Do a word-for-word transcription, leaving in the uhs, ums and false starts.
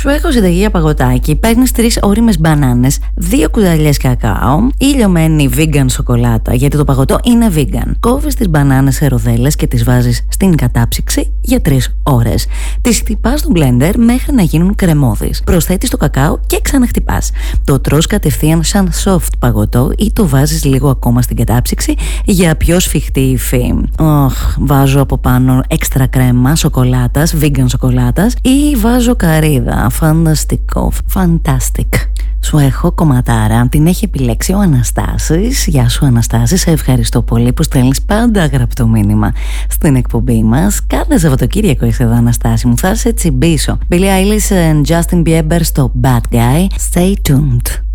Σου έχω συνταγή για παγωτάκι. Παίρνεις τρεις ώριμες μπανάνες, δύο κουταλιές κακάο ή λιωμένη vegan σοκολάτα, γιατί το παγωτό είναι vegan. Κόβεις τις μπανάνες σε ροδέλες και τις βάζεις στην κατάψυξη για τρεις ώρες. Τις χτυπάς στο blender μέχρι να γίνουν κρεμώδεις. Προσθέτεις το κακάο και ξαναχτυπάς. Το τρως κατευθείαν σαν soft παγωτό ή το βάζεις λίγο ακόμα στην κατάψυξη για πιο σφιχτή υφή. Οχ, βάζω από πάνω έξτρα κρέμα σοκολάτας, vegan σοκολάτας ή βάζω καρύδα. Φανταστικό, fantastic. Σου έχω κομματάρα, την έχει επιλέξει ο Αναστάσης. Γεια σου Αναστάση, σε ευχαριστώ πολύ που στέλνεις πάντα γραπτό μήνυμα στην εκπομπή μας. Κάθε Σαββατοκύριακο είσαι εδώ Αναστάση μου, θα σε τσιμπήσω. Billie Eilish and Justin Bieber στο Bad Guy. Stay tuned.